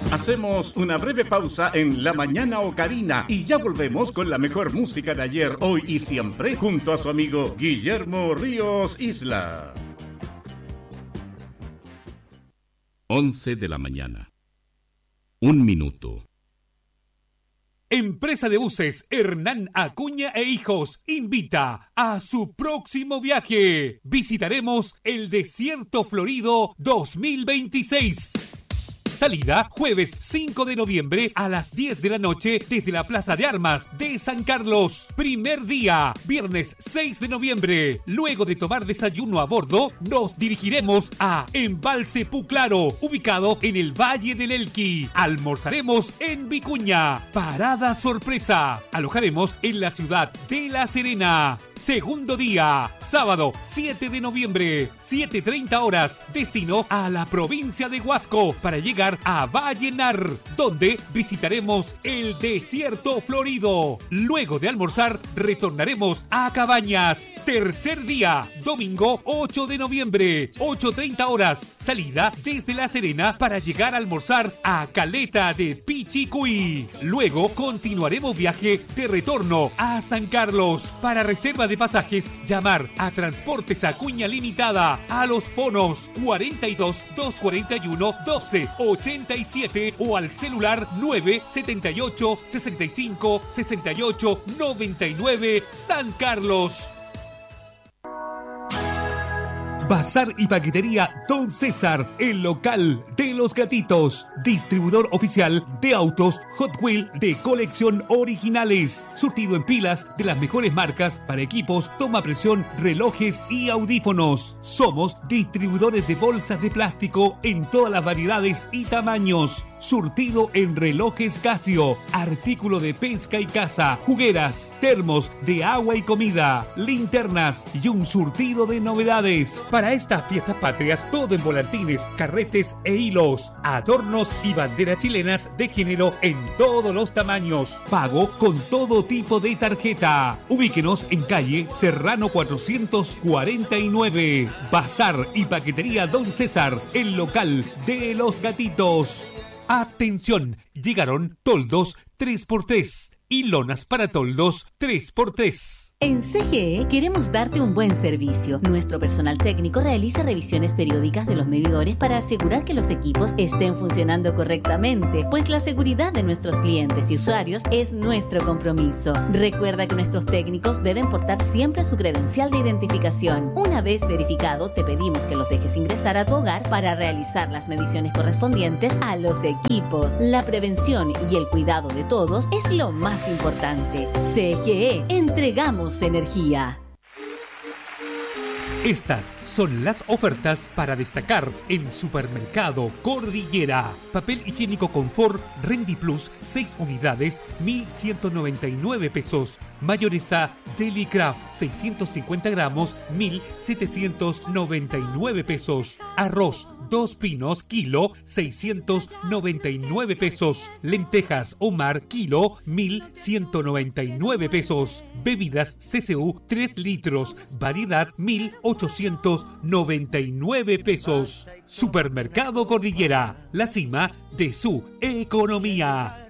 Hacemos una breve pausa en La Mañana Ocarina y ya volvemos con la mejor música de ayer, hoy y siempre, junto a su amigo Guillermo Ríos Isla. 11 de la mañana. 1 minuto. Empresa de buses Hernán Acuña e Hijos invita a su próximo viaje. Visitaremos el Desierto Florido 2026. Salida jueves 5 de noviembre a las 10 de la noche desde la Plaza de Armas de San Carlos. Primer día, viernes 6 de noviembre. Luego de tomar desayuno a bordo, nos dirigiremos a Embalse Puclaro, ubicado en el Valle del Elqui. Almorzaremos en Vicuña. Parada sorpresa. Alojaremos en la ciudad de La Serena. Segundo día, sábado 7 de noviembre, 7:30 horas, destino a la provincia de Huasco para llegar a Vallenar, donde visitaremos el Desierto Florido. Luego de almorzar, retornaremos a Cabañas. Tercer día, domingo 8 de noviembre, 8:30 horas, salida desde La Serena para llegar a almorzar a Caleta de Pichicuy. Luego continuaremos viaje de retorno a San Carlos. Para reserva de pasajes, llamar a Transportes Acuña Limitada a los fonos 42 241 12 87 o al celular 978 65 68 99 San Carlos. Bazar y paquetería Don César, el local de los gatitos. Distribuidor oficial de autos Hot Wheels de colección originales. Surtido en pilas de las mejores marcas para equipos, toma presión, relojes y audífonos. Somos distribuidores de bolsas de plástico en todas las variedades y tamaños. Surtido en relojes Casio, artículo de pesca y caza, jugueras, termos de agua y comida, linternas y un surtido de novedades. Para estas fiestas patrias, todo en volantines, carretes e hilos, adornos y banderas chilenas de género en todos los tamaños. Pago con todo tipo de tarjeta. Ubíquenos en calle Serrano 449. Bazar y paquetería Don César, el local de los gatitos. Atención, llegaron toldos 3x3 y lonas para toldos 3x3. En CGE queremos darte un buen servicio. Nuestro personal técnico realiza revisiones periódicas de los medidores para asegurar que los equipos estén funcionando correctamente, pues la seguridad de nuestros clientes y usuarios es nuestro compromiso. Recuerda que nuestros técnicos deben portar siempre su credencial de identificación. Una vez verificado, te pedimos que los dejes ingresar a tu hogar para realizar las mediciones correspondientes a los equipos. La prevención y el cuidado de todos es lo más importante. CGE, entregamos energía. Estas son las ofertas para destacar en Supermercado Cordillera. Papel higiénico Confort Rendi Plus 6 unidades, 1.199 pesos. Mayonesa Deli Craft 650 gramos, 1.799 pesos. Arroz 2 pinos kilo, 699 pesos. Lentejas Omar kilo, 1.199 pesos. Bebidas CCU 3 litros, variedad 1.899 pesos. Supermercado Cordillera, la cima de su economía.